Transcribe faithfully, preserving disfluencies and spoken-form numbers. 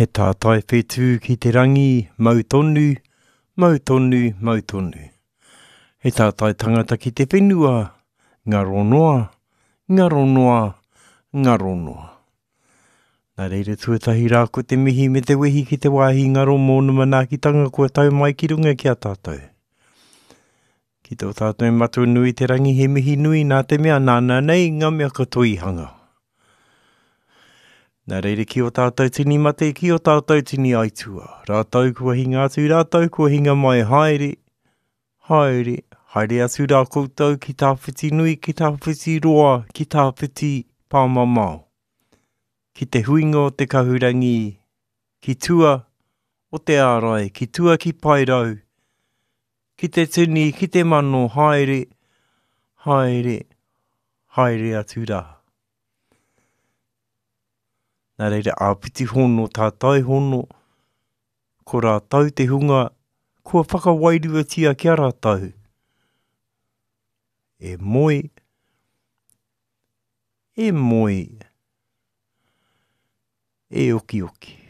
He tātai whetū ki te rangi, mau tonu, mau tonu, mau tonu. He tātai tangata ki te whenua, ngā ronoa, ngā ronoa, ngā ronoa. Nā reira tuatahi rā ko te mihi me te wehi ki te wāhi ngaro mōna manaakitanga kua tau mai ki runga ki a tātou. Ki tō tātou matua nui te rangi he mihi nui nā te mea nāna nei ngā mea katoi hanga. Nā reira ki o tātou tini mate, ki o tātou tini aitua. Rātou kua hinga atu, rātou kua hinga mai haere, haere, haere atu rā koutou ki tā whiti nui, ki tā whiti roa, ki tā whiti pāmamao. Ki te huinga o te kahurangi, ki tua o te ārai, ki tua ki pairau, ki te tini, ki te mano, haere, haere, haere atu rā. Nā reira āpiti hono, tātai hono, ko rātau te hunga, kua whakawairua tia ki a rātau. E moi, e moi, e oki oki.